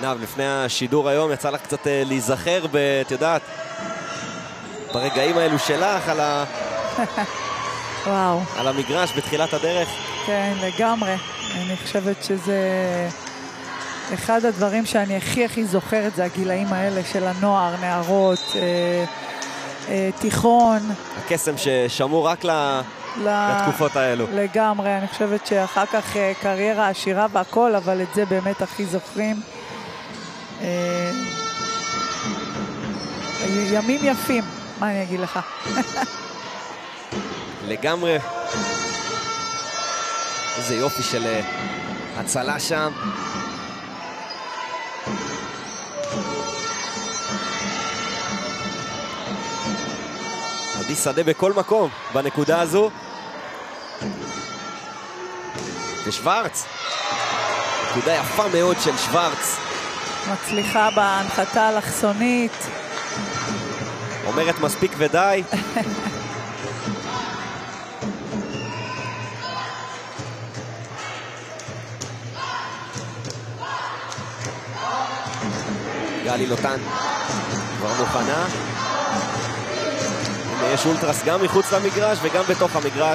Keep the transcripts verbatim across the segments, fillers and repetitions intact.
עינב, לפני השידור היום יצא לך קצת להיזכר, את יודעת, ברגעים האלו שלך על, ה... וואו. על המגרש בתחילת הדרך. כן, לגמרי. אני חושבת שזה אחד הדברים שאני הכי הכי זוכרת, זה הגילאים האלה של הנוער, נערות, אה, אה, תיכון. הקסם ששמור רק ל... לתקופות האלו. לגמרי, אני חושבת שאחר כך קריירה עשירה והכל, אבל את זה באמת הכי זוכרים. ימים יפים, מה אני אגיד לך? לגמרי. איזה יופי של הצלה שם. עדי שדה בכל מקום בנקודה הזו. ושוורץ. נקודה יפה מאוד של שוורץ. מצליחה בהנחתה אלכסונית. אומרת מספיק ודי. גלי לוטן כבר מוכנה. הנה יש אולטרס גם מחוץ למגרש וגם בתוך המגרש.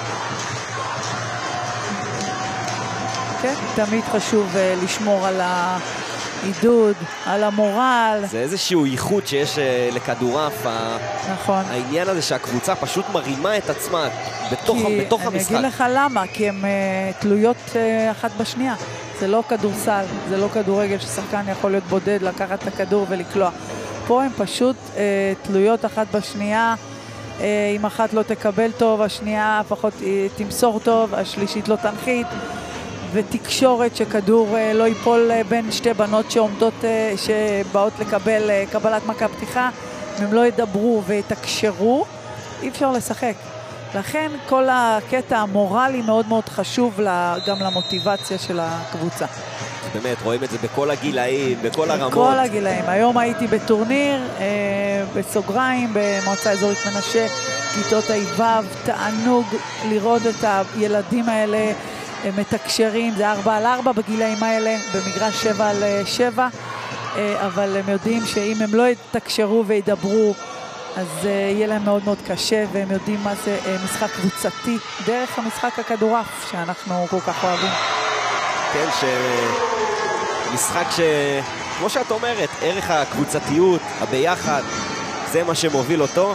כן, תמיד חשוב uh, לשמור על העידוד, על המורל. זה איזשהו ייחוד שיש uh, לכדורף. נכון. העניין הזה שהקבוצה פשוט מרימה את עצמה בתוך, בתוך אני המשחק. אגיד לך למה, כי הן uh, תלויות uh, אחת בשנייה. זה לא כדורסל, זה לא כדורגל ששחקן יכול להיות בודד, לקחת את הכדור ולקלוע. פה הן פשוט uh, תלויות אחת בשנייה. Uh, אם אחת לא תקבל טוב, השנייה פחות uh, תמסור טוב, השלישית לא תנחית. ותקשורת שכדור uh, לא ייפול uh, בין שתי בנות שעומדות, uh, שבאות לקבל uh, קבלת מכה פתיחה. אם הם לא ידברו ויתקשרו, אי אפשר לשחק. לכן כל הקטע המורלי מאוד מאוד חשוב לה, גם למוטיבציה של הקבוצה. באמת, רואים את זה בכל הגילאים, בכל הרמות. בכל הגילאים. היום הייתי בטורניר, אה, בסוגריים, במועצה אזורית מנשה, כיתות היבב, תענוג לראות את הילדים האלה מתקשרים, זה ארבע על ארבע בגילאים האלה, במגרש שבע על שבע, אה, אבל הם יודעים שאם הם לא יתקשרו וידברו, אז uh, יהיה להם מאוד מאוד קשה, והם יודעים מה זה uh, משחק קבוצתי, דרך המשחק הכדורף שאנחנו כל כך אוהבים. כן, שמשחק ש... כמו שאת אומרת, ערך הקבוצתיות, הביחד, זה מה שמוביל אותו.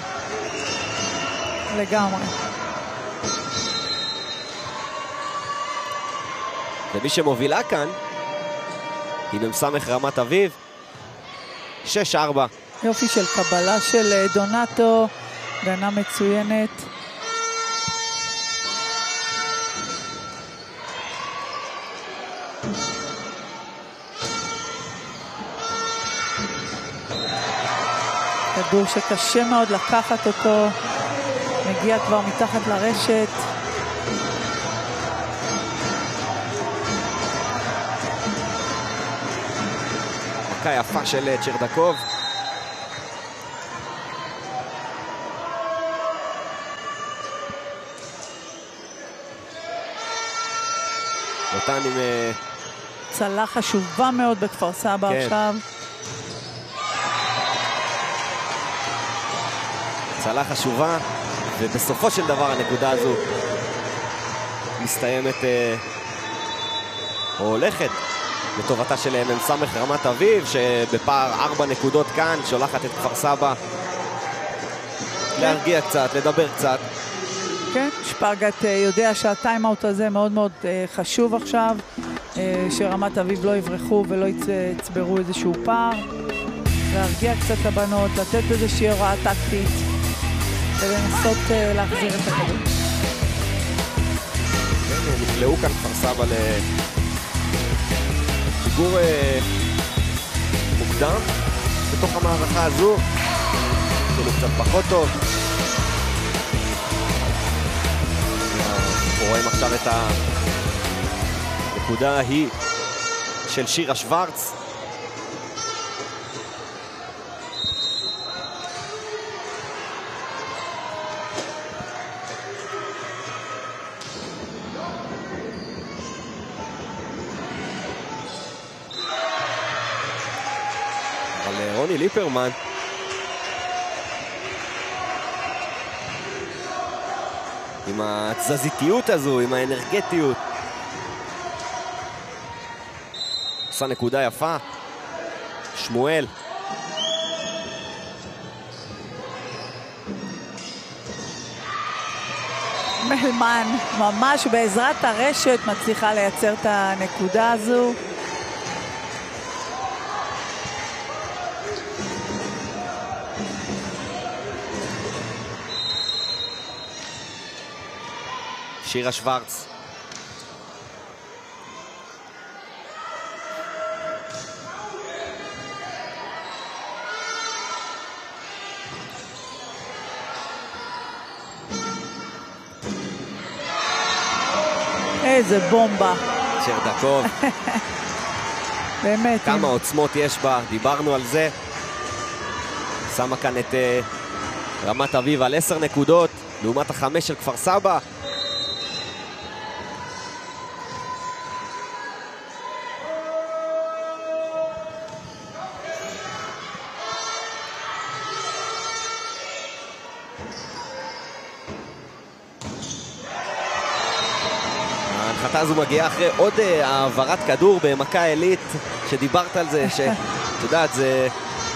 לגמרי. ומי שמובילה כאן, היא ממסמך רמת אביב, שש ארבע. יופי של קבלה של דונטו, גנה מצוינת. כדור שקשה מאוד לקחת אותו, מגיע כבר מתחת לרשת. מכה יפה של צ'רדקוב. נותן עם... צלה חשובה מאוד בכפר סבא כן. עכשיו. צלה חשובה, ובסופו של דבר הנקודה הזו מסתיימת אה, או הולכת לטובתה של ממסמך רמת אביב, שבפער ארבע נקודות כאן שולחת את כפר סבא כן. להרגיע קצת, לדבר קצת. כן, שפרגת יודע שהטיימאוט הזה מאוד מאוד חשוב עכשיו, שרמת אביב לא יברחו ולא יצברו איזשהו פער, להרגיע קצת את הבנות, לתת איזושהי הוראה טקטית ולנסות להחזיר את הכדור. כן, נפלאו כאן כפר סבא לפיגור מוקדם בתוך המערכה הזו, כאילו קצת פחות טוב. אנחנו רואים עכשיו את הנקודה ההיא של שירה שוורץ. אבל רוני ליפרמן עם התזזיתיות הזו, עם האנרגטיות. עושה נקודה יפה. שמואל. מלמן ממש בעזרת הרשת מצליחה לייצר את הנקודה הזו. שירה שוורץ. איזה בומבה. צ'רדקוב. באמת. כמה עוצמות יש בה, דיברנו על זה. שמה כאן את uh, רמת אביב על עשר נקודות, לעומת החמש של כפר סבא. ההנחתה הזו מגיעה אחרי עוד uh, העברת כדור במכה עילית, שדיברת על זה, שאת יודעת, זה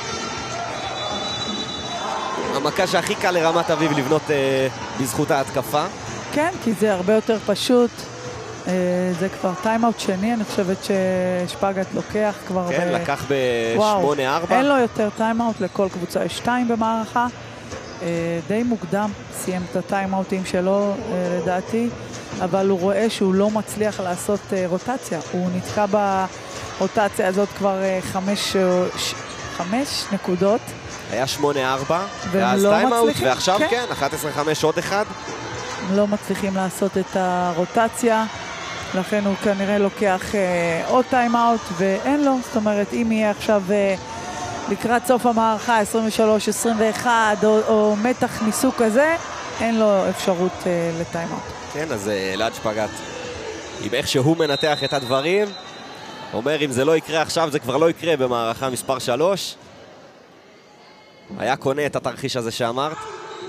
המכה שהכי קל לרמת אביב לבנות uh, בזכות ההתקפה. כן, כי זה הרבה יותר פשוט. Uh, זה כבר טיימאוט שני, אני חושבת ששפגת לוקח כבר... כן, ב... לקח ב-שמונה ארבע. אין לו יותר טיימאוט, לכל קבוצה יש שתיים במערכה. Uh, די מוקדם, סיים את הטיימאוטים שלו, uh, לדעתי. אבל הוא רואה שהוא לא מצליח לעשות uh, רוטציה. הוא נתקע ברוטציה הזאת כבר uh, חמש, uh, ש... חמש נקודות. היה שמונה ארבע, ואז לא טיימאוט, ועכשיו כן, כן, אחת עשרה חמש עוד אחד. לא מצליחים לעשות את הרוטציה, לכן הוא כנראה לוקח uh, עוד טיימאוט, ואין לו, זאת אומרת, אם יהיה עכשיו uh, לקראת סוף המערכה עשרים ושלוש עשרים ואחת, או, או מתח מסוג כזה, אין לו אפשרות uh, לטיימאוט. כן, אז אלעד שפגת, עם איך שהוא מנתח את הדברים, אומר אם זה לא יקרה עכשיו, זה כבר לא יקרה במערכה מספר שלוש. היה קונה את התרחיש הזה שאמרת.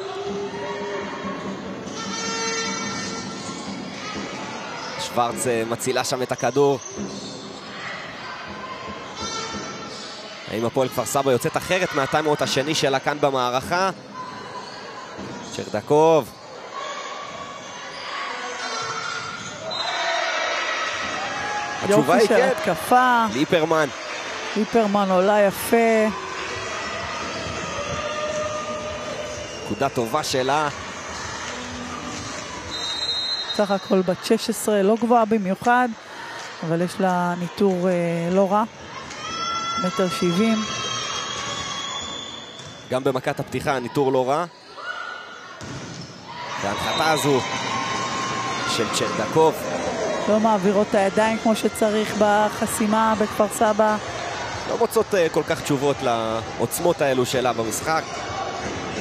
שוורץ מצילה שם את הכדור. האם הפועל כפר סבא יוצאת אחרת מהטיימאוט השני שלה כאן במערכה? צ'רדקוב. התשובה היא כן. יופי של התקפה. ליפרמן. ליפרמן עולה יפה. נקודה טובה שלה. סך הכל בת שש עשרה, לא גבוהה במיוחד, אבל יש לה ניטור אה, לא רע. מטר שבעים. גם במכת הפתיחה הניטור לא רע. וההנחתה הזו של צ'רדקוב. לא מעבירות את הידיים כמו שצריך בחסימה בכפר סבא. לא מוצאות uh, כל כך תשובות לעוצמות האלו שלה במשחק.